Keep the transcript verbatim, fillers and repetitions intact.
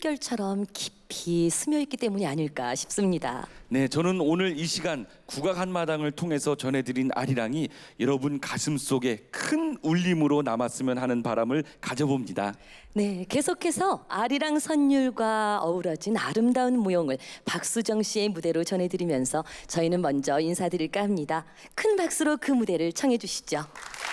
숨결처럼 깊이 스며있기 때문이 아닐까 싶습니다. 네, 저는 오늘 이 시간 국악 한마당을 통해서 전해드린 아리랑이 여러분 가슴 속에 큰 울림으로 남았으면 하는 바람을 가져봅니다. 네, 계속해서 아리랑 선율과 어우러진 아름다운 무용을 박수정 씨의 무대로 전해드리면서 저희는 먼저 인사드릴까 합니다. 큰 박수로 그 무대를 청해 주시죠.